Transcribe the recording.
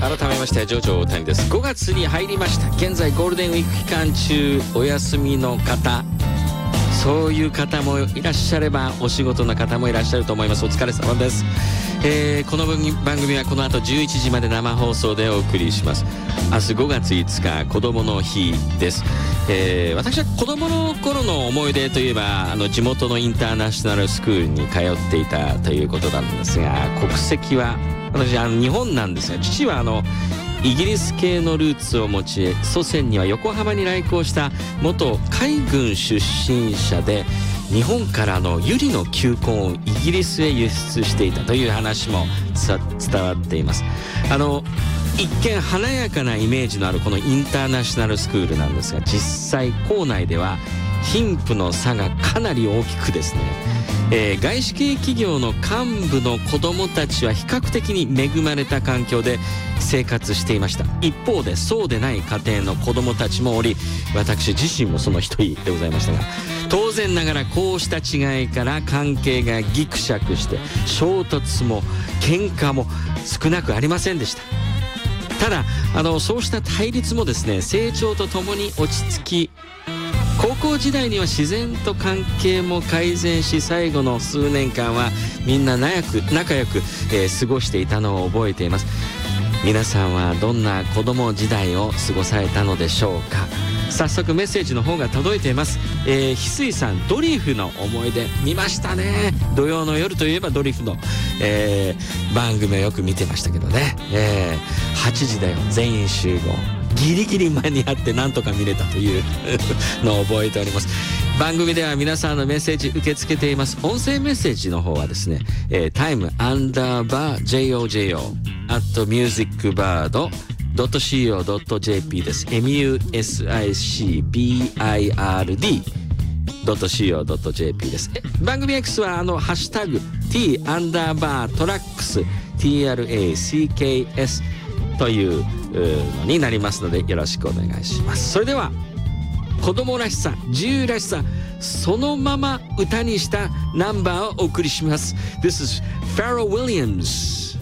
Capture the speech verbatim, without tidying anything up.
改めましてジョジョ大谷です。ごがつに入りました。現在ゴールデンウィーク期間中お休みの方、そういう方もいらっしゃればお仕事の方もいらっしゃると思います。お疲れ様です。えー、この番組はこの後じゅういちじまで生放送でお送りします。明日ごがついつか子どもの日です。えー、私は子どもの頃の思い出といえばあの地元のインターナショナルスクールに通っていたということなんですが、国籍は私あの日本なんですが、父はあのイギリス系のルーツを持ち、祖先には横浜に来航した元海軍出身者で、日本からのユリの球根をイギリスへ輸出していたという話も伝わっています。あの一見華やかなイメージのあるこのインターナショナルスクールなんですが、実際校内では貧富の差がかなり大きくですね、えー、外資系企業の幹部の子どもたちは比較的に恵まれた環境で生活していました。一方でそうでない家庭の子どもたちもおり、私自身もその一人でございましたが、当然ながらこうした違いから関係がギクシャクして衝突も喧嘩も少なくありませんでした。ただあのそうした対立もですね、成長とともに落ち着き、高校時代には自然と関係も改善し、最後の数年間はみんな仲良く、仲良く、えー、過ごしていたのを覚えています。皆さんはどんな子供時代を過ごされたのでしょうか。早速メッセージの方が届いています。えー、翡翠さん、ドリフの思い出見ましたね。土曜の夜といえばドリフの、えー、番組をよく見てましたけどね、えー、はちじだよ全員集合、ギリギリ間に合ってなんとか見れたというのを覚えております。番組では皆さんのメッセージ受け付けています。音声メッセージの方はですね、えー、タイムアンダーバー ジェイオージェイオー アットミュージックバードドットシーオードットジェーピー です。 エムユーエスアイシービーアイアールディードットシーオードットジェーピー です。番組 X はあのハッシュタグ T アンダーバートラックス ティーアールエーシーケーエス というのになりますのでよろしくお願いします。それでは子供らしさ、自由らしさそのまま歌にしたナンバーをお送りします。 This is Pharrell Williams